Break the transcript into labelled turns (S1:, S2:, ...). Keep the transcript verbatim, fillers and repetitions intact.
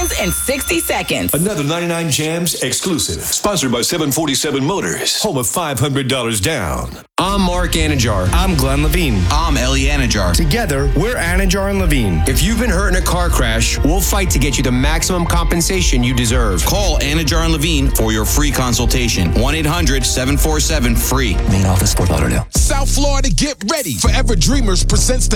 S1: pounds in sixty seconds.
S2: Another ninety-nine Jams exclusive. Sponsored by seven forty-seven Motors. Home of five hundred dollars down.
S3: I'm Mark Anajar.
S4: I'm Glenn Levine.
S5: I'm Ellie Anajar.
S4: Together, we're Anajar and Levine.
S3: If you've been hurt in a car crash, we'll fight to get you the maximum compensation you deserve.
S5: Call Anajar and Levine for your free consultation. one eight hundred seven four seven free.
S6: Main office, Fort Lauderdale.
S7: South Florida, get ready. Forever Dreamers presents the